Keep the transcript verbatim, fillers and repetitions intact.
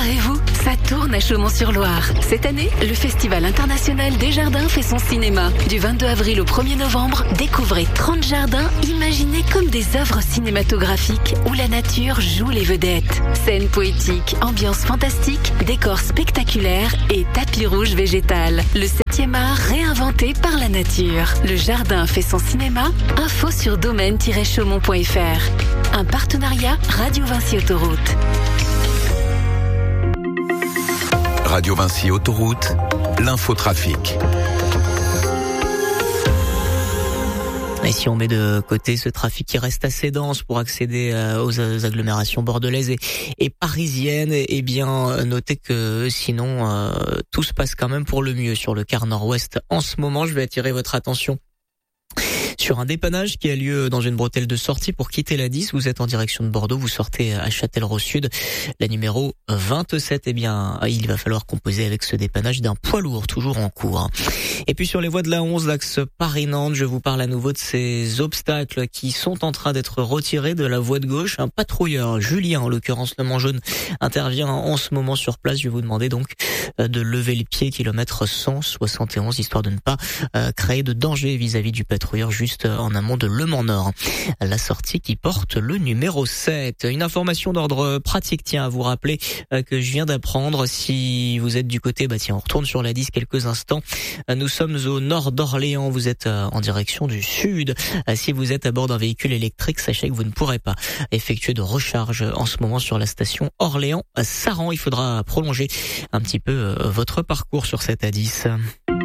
Préparez-vous, ça tourne à Chaumont-sur-Loire. Cette année, le Festival international des jardins fait son cinéma. Du vingt-deux avril au premier novembre, découvrez trente jardins imaginés comme des œuvres cinématographiques où la nature joue les vedettes. Scènes poétiques, ambiance fantastique, décors spectaculaires et tapis rouge végétal. Le septième art réinventé par la nature. Le jardin fait son cinéma. Info sur domaine tiret chaumont point f r. Un partenariat Radio Vinci Autoroute. Radio Vinci Autoroute, l'infotrafic. Et si on met de côté ce trafic qui reste assez dense pour accéder aux agglomérations bordelaises et, et parisiennes, eh bien, notez que sinon, euh, tout se passe quand même pour le mieux sur le quart nord-ouest. En ce moment, je vais attirer votre attention sur un dépannage qui a lieu dans une bretelle de sortie pour quitter la dix. Vous êtes en direction de Bordeaux, vous sortez à Châtellerault Sud, la numéro vingt-sept. Eh bien, il va falloir composer avec ce dépannage d'un poids lourd, toujours en cours. Et puis sur les voies de l'A onze, l'axe Paris-Nantes, je vous parle à nouveau de ces obstacles qui sont en train d'être retirés de la voie de gauche. Un patrouilleur, Julien, en l'occurrence le Mans-Jaune, intervient en ce moment sur place. Je vais vous demander donc de lever le pied, kilomètre cent soixante et onze, histoire de ne pas créer de danger vis-à-vis du patrouilleur juste en amont de Le Mans-Nord. La sortie qui porte le numéro sept. Une information d'ordre pratique, tiens, à vous rappeler que je viens d'apprendre. Si vous êtes du côté, bah tiens, on retourne sur la dix quelques instants. Nous sommes au nord d'Orléans, vous êtes en direction du sud. Si vous êtes à bord d'un véhicule électrique, sachez que vous ne pourrez pas effectuer de recharge en ce moment sur la station Orléans-Saran. Il faudra prolonger un petit peu votre parcours sur cette A dix.